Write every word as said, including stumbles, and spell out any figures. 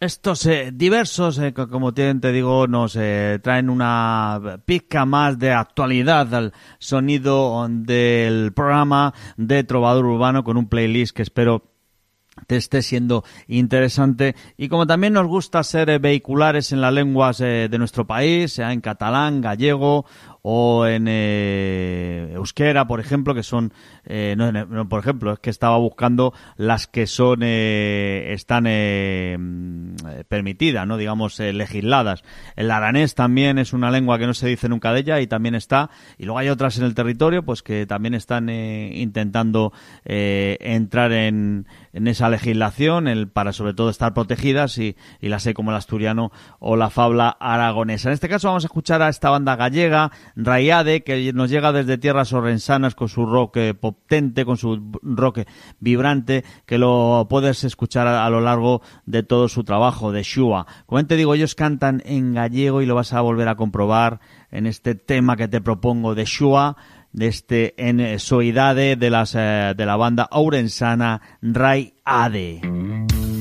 Estos eh, diversos, eh, como te, te digo, nos eh, traen una pizca más de actualidad al sonido del programa de Trovador Urbano, con un playlist que espero te esté siendo interesante. Y como también nos gusta ser eh, vehiculares en las lenguas eh, de nuestro país, sea en catalán, gallego o en eh, euskera, por ejemplo, que son, eh, no, no, por ejemplo, es que estaba buscando las que son, eh, están eh, permitidas, no digamos eh, legisladas. El aranés también es una lengua que no se dice nunca de ella y también está, y luego hay otras en el territorio pues que también están eh, intentando eh, entrar en, en esa legislación, el, para sobre todo estar protegidas, y, y las hay como el asturiano o la fabla aragonesa. En este caso vamos a escuchar a esta banda gallega, Raiade, que nos llega desde tierras orrensanas con su rock potente, con su rock vibrante, que lo puedes escuchar a, a lo largo de todo su trabajo, de Shua. Como te digo, ellos cantan en gallego y lo vas a volver a comprobar en este tema que te propongo de Shua, de este en Soidade de las eh, de la banda ourensana Raiade.